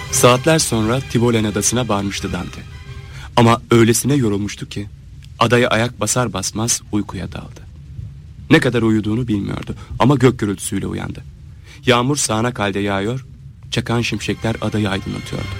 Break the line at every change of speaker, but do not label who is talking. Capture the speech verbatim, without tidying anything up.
Saatler sonra Tivolen adasına varmıştı Dante. Ama öylesine yorulmuştu ki adaya ayak basar basmaz uykuya daldı. Ne kadar uyuduğunu bilmiyordu ama gök gürültüsüyle uyandı. Yağmur sağanak halde yağıyor, çakan şimşekler adayı aydınlatıyordu.